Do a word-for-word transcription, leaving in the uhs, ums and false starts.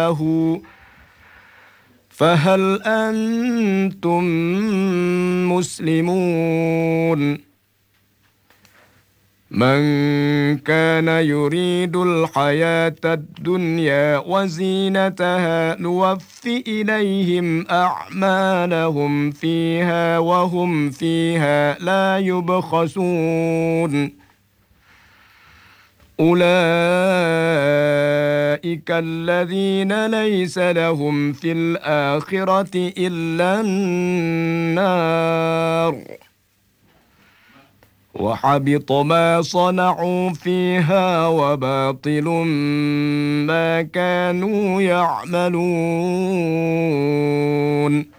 له فهل أنتم مسلمون؟ من كان يريد الحياة الدنيا وزينتها نوف إليهم أعمالهم فيها وهم فيها لا يبخسون. أولئك الذين ليس لهم في الآخرة إلا النار وحبط ما صنعوا فيها وباطل ما كانوا يعملون.